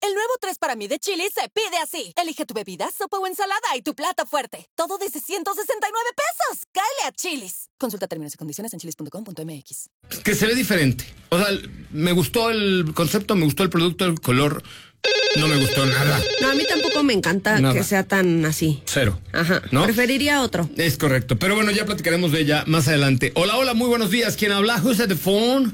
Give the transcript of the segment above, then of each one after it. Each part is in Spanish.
El nuevo 3 para mí de Chili's se pide así. Elige tu bebida, sopa o ensalada y tu plato fuerte. Todo desde 169 pesos. ¡Cáele a Chili's! Consulta términos y condiciones en chili's.com.mx. Que se ve diferente. O sea, me gustó el concepto, me gustó el producto, el color. No me gustó nada. No, a mí tampoco me encanta Nada. que sea tan así. Cero. Ajá. ¿No? Preferiría otro. Es correcto. Pero bueno, ya platicaremos de ella más adelante. Hola, muy buenos días. ¿Quién habla? Who's at the phone?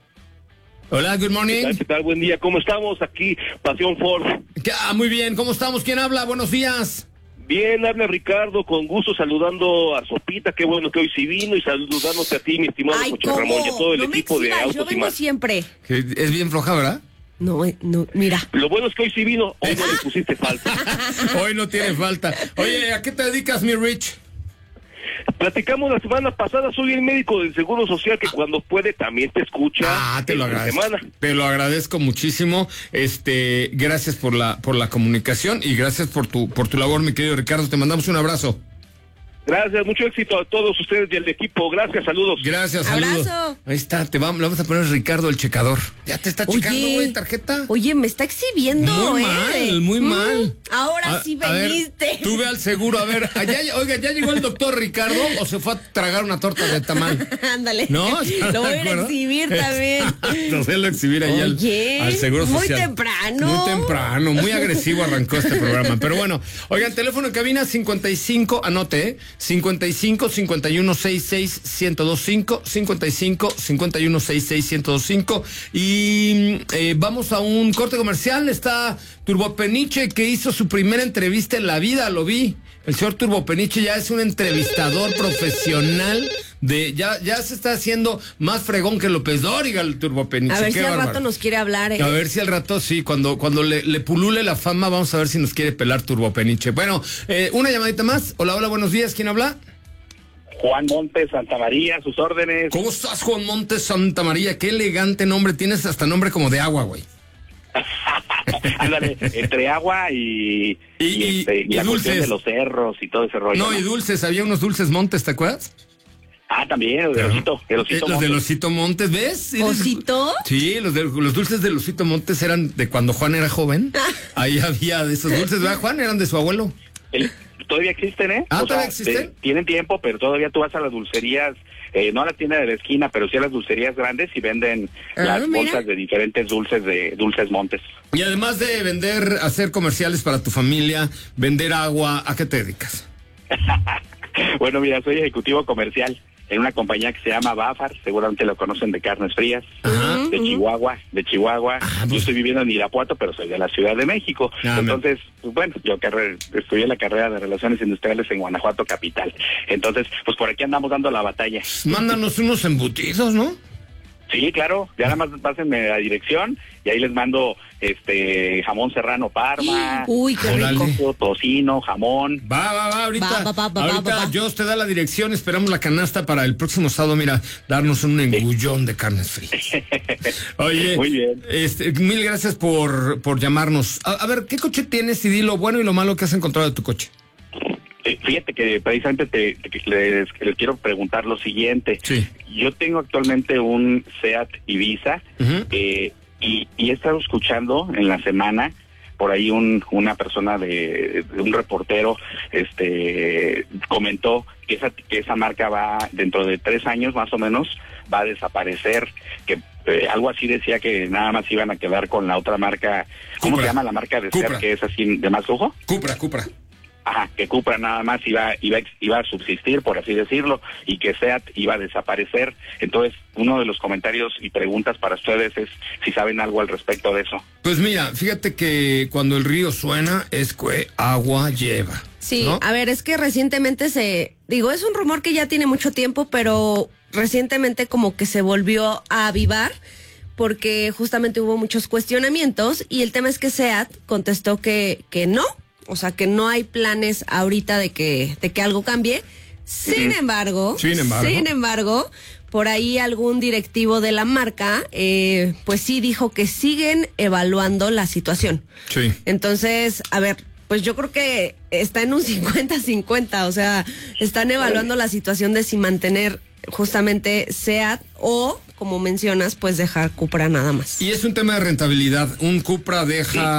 Hola, good morning. ¿Qué tal? Buen día. ¿Cómo estamos? Aquí, Pasión Ford. Muy bien. ¿Cómo estamos? ¿Quién habla? Buenos días. Bien, habla Ricardo, con gusto saludando a Sopita, qué bueno que hoy sí vino, y saludándote a ti, mi estimado Ay, José ¿cómo? Ramón, y a todo el No me equipo de exhibas, Autos yo y vengo Más. siempre. Que es bien floja, ¿verdad? No, mira. Lo bueno es que hoy sí vino, hoy no le pusiste falta. Hoy no tiene falta. Oye, ¿a qué te dedicas, mi Rich? Platicamos la semana pasada, soy el médico del Seguro Social que cuando puede también te escucha. Te lo esta agradezco. semana. Te lo agradezco muchísimo. Gracias por la comunicación y gracias por tu labor, mi querido Ricardo. Te mandamos un abrazo. Gracias, mucho éxito a todos ustedes y al equipo. Gracias, saludos. Gracias, saludos. Abrazo. Ahí está, le vamos a poner Ricardo el checador. Ya te está checando, güey, tarjeta. Oye, me está exhibiendo, Muy mal. Ahora sí A ver, veniste. tú ve al seguro, a ver, oiga, ¿ya llegó el doctor Ricardo o se fue a tragar una torta de tamal? Ándale. ¿No? Lo voy a ir a exhibir también. Entonces lo exhibir ahí al Seguro muy Social. temprano. Muy agresivo arrancó este programa. Pero bueno, oigan, teléfono en cabina 55, anote, 55 51 66 1025, 55 51 66 1025. Y vamos a un corte comercial. Está Turbopeniche, que hizo su primera entrevista en la vida, lo vi. El señor Turbopeniche ya es un entrevistador profesional ya se está haciendo más fregón que López Dóriga, el Turbopeniche. A ver Qué si al bárbaro. rato nos quiere hablar, A ver si al rato sí, cuando le pulule la fama, vamos a ver si nos quiere pelar Turbopeniche. Bueno, una llamadita más. Hola, buenos días. ¿Quién habla? Juan Montes, Santa María, sus órdenes. ¿Cómo estás, Juan Montes, Santa María? Qué elegante nombre. Tienes hasta nombre como de agua, güey. Ándale, entre agua y la cuestión dulces de los cerros y todo ese rollo. No, y dulces. Había unos dulces Montes, ¿te acuerdas? También, los del Osito. Los del Osito Montes, ¿ves? ¿Osito? Sí, los dulces del Osito Montes eran de cuando Juan era joven. Ahí había de esos dulces, ¿verdad, Juan? Eran de su abuelo. Todavía existen, ¿eh? ¿Todavía existen? Tienen tiempo, pero todavía tú vas a las dulcerías, no a la tienda de la esquina, pero sí a las dulcerías grandes y venden las bolsas de diferentes dulces, de Dulces Montes. Y además de hacer comerciales para tu familia, vender agua, ¿a qué te dedicas? Bueno, mira, soy ejecutivo comercial en una compañía que se llama Bafar, seguramente lo conocen, de carnes frías, de Chihuahua. Yo estoy viviendo en Irapuato, pero soy de la Ciudad de México. Entonces, pues bueno, yo estudié la carrera de Relaciones Industriales en Guanajuato capital. Entonces, pues por aquí andamos dando la batalla. Mándanos unos embutidos, ¿no? Sí, claro, ya nada más pásenme la dirección y ahí les mando jamón serrano Parma, uy, qué rico, tocino, jamón. Va, ahorita Dios te da la dirección, esperamos la canasta para el próximo sábado, mira, darnos un engullón de carnes frías. Oye, muy bien. Mil gracias por llamarnos. A ver, ¿qué coche tienes? Y di lo bueno y lo malo que has encontrado de tu coche. Fíjate que precisamente les quiero preguntar lo siguiente. Sí. Yo tengo actualmente un Seat Ibiza, y he estado escuchando en la semana por ahí una persona un reportero comentó que esa marca va dentro de 3 años más o menos va a desaparecer, que algo así decía, que nada más iban a quedar con la otra marca. ¿Cómo Cupra. se llama la marca de Seat que es así de más lujo? Cupra. Que Cupra nada más iba a subsistir, por así decirlo, y que Seat iba a desaparecer. Entonces, uno de los comentarios y preguntas para ustedes es si saben algo al respecto de eso. Pues mira, fíjate que cuando el río suena es que agua lleva. Sí, ¿no? a ver, es que recientemente es un rumor que ya tiene mucho tiempo, pero recientemente como que se volvió a avivar, porque justamente hubo muchos cuestionamientos, y el tema es que Seat contestó que no. O sea, que no hay planes ahorita de que algo cambie. Sin embargo, por ahí algún directivo de la marca, pues sí dijo que siguen evaluando la situación. Sí. Entonces, a ver, pues yo creo que está en un 50-50. O sea, están evaluando la situación de si mantener justamente Seat o, como mencionas, pues dejar Cupra nada más. Y es un tema de rentabilidad. Un Cupra deja